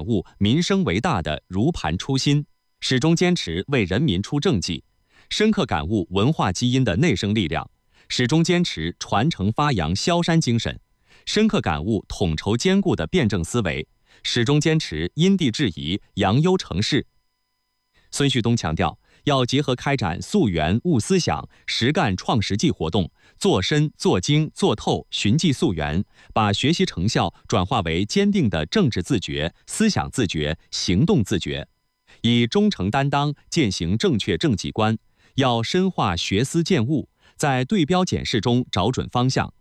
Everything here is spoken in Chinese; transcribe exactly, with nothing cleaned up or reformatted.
感悟民生为大的如盘初心，始终坚持为人民出政绩，深刻感悟文化基因的内生力量，始终坚持传承发扬萧山精神，深刻感悟统筹兼顾的辩证思维，始终坚持因地制宜、扬优成势。孙旭东强调，要结合开展溯源悟思想、实干创实际活动，做深、做精、做透，循迹溯源，把学习成效转化为坚定的政治自觉、思想自觉、行动自觉，以忠诚担当践行正确政绩观。要深化学思践悟，在对标检视中找准方向，